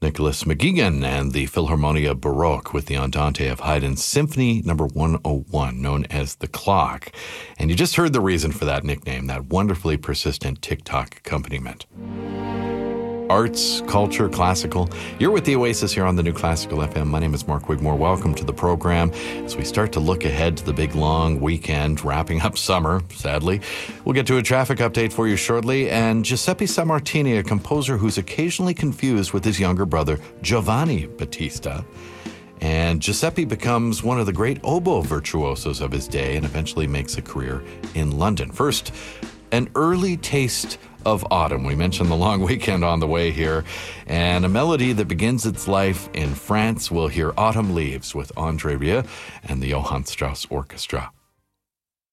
Nicholas McGuigan and the Philharmonia Baroque with the Andante of Haydn's Symphony No. 101, known as The Clock. And you just heard the reason for that nickname, that wonderfully persistent tick-tock accompaniment. Arts, culture, classical. You're with the Oasis here on the New Classical FM. My name is Mark Wigmore. Welcome to the program as we start to look ahead to the big, long weekend, wrapping up summer, sadly. We'll get to a traffic update for you shortly. And Giuseppe Sammartini, a composer who's occasionally confused with his younger brother, Giovanni Battista. And Giuseppe becomes one of the great oboe virtuosos of his day and eventually makes a career in London. First, an early taste of autumn. We mentioned the long weekend on the way here, and a melody that begins its life in France. We'll hear Autumn Leaves with André Rieu and the Johann Strauss Orchestra.